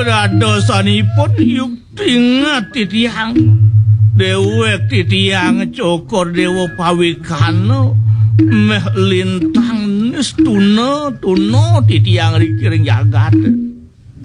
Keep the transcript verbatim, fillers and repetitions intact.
Dadosanipun yukti ngati tiyang dewek titiang cokor dewa pawikano meh lintang nistuna tuno titiang rikiring jagat